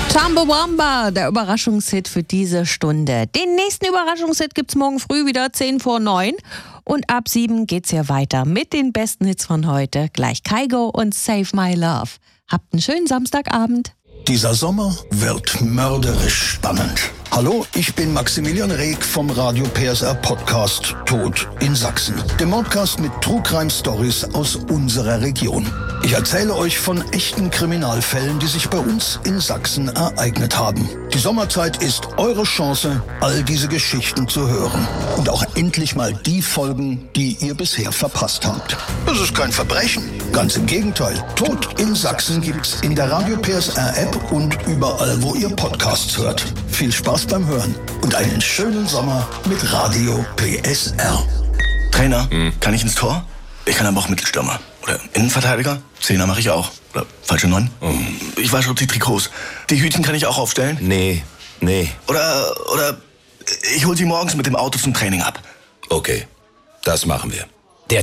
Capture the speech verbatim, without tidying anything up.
Chumbawamba, der Überraschungshit für diese Stunde. Den nächsten Überraschungshit gibt's morgen früh wieder zehn vor neun. Und ab sieben geht's hier weiter mit den besten Hits von heute. Gleich Kygo und Save My Love. Habt einen schönen Samstagabend. Dieser Sommer wird mörderisch spannend. Hallo, ich bin Maximilian Reg vom Radio P S R Podcast Tod in Sachsen. Dem Podcast mit True Crime Stories aus unserer Region. Ich erzähle euch von echten Kriminalfällen, die sich bei uns in Sachsen ereignet haben. Die Sommerzeit ist eure Chance, all diese Geschichten zu hören. Und auch endlich mal die Folgen, die ihr bisher verpasst habt. Das ist kein Verbrechen. Ganz im Gegenteil. Tod in Sachsen gibt's in der Radio P S R App und überall, wo ihr Podcasts hört. Viel Spaß beim Hören und einen schönen Sommer mit Radio P S R. Trainer, hm. kann ich ins Tor? Ich kann aber auch Mittelstürmer. Oder Innenverteidiger? Zehner mache ich auch. Oder falsche Neun? Hm. Ich wasche die Trikots. Die Hütchen kann ich auch aufstellen? Nee, nee. Oder, oder ich hol sie morgens mit dem Auto zum Training ab. Okay, das machen wir.